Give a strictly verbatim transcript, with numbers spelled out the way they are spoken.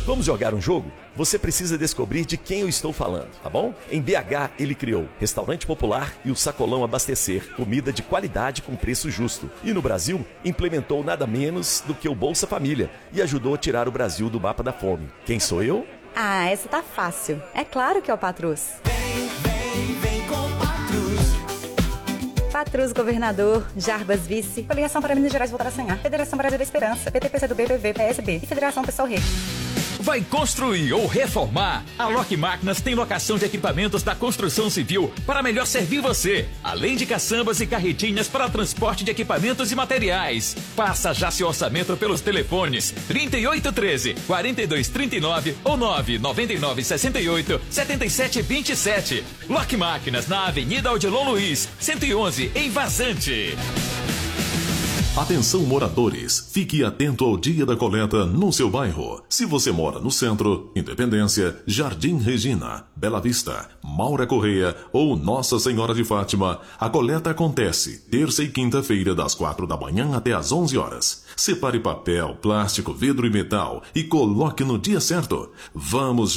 Vamos jogar um jogo? Você precisa descobrir de quem eu estou falando, tá bom? Em B H, ele criou Restaurante Popular e o Sacolão Abastecer, comida de qualidade com preço justo. E no Brasil, implementou nada menos do que o Bolsa Família e ajudou a tirar o Brasil do mapa da fome. Quem sou eu? Ah, essa tá fácil. É claro que é o Patrus. Vem, vem, vem com Patrus. Patrus, governador, Jarbas, vice, Coligação para Minas Gerais voltar a sonhar, Federação Brasil da Esperança, P T P C do B, P V, P S B e Federação Pessoal Rede. Vai construir ou reformar? A Lock Máquinas tem locação de equipamentos da construção civil para melhor servir você, além de caçambas e carretinhas para transporte de equipamentos e materiais. Faça já seu orçamento pelos telefones trinta e oito treze, quarenta e dois trinta e nove ou nove nove nove seis oito, sete sete dois sete. Lock Máquinas na Avenida Odilon Luiz, cento e onze, em Vazante. Atenção moradores, fique atento ao dia da coleta no seu bairro. Se você mora no centro, Independência, Jardim Regina, Bela Vista, Maura Correia ou Nossa Senhora de Fátima, a coleta acontece terça e quinta-feira das quatro da manhã até às onze horas. Separe papel, plástico, vidro e metal e coloque no dia certo. Vamos